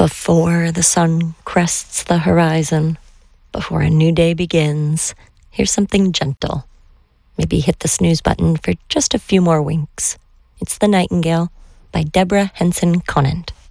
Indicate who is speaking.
Speaker 1: Before the sun crests the horizon, before a new day begins, here's something gentle. Maybe hit the snooze button for just a few more winks. It's The Nightingale by Deborah Henson Conant.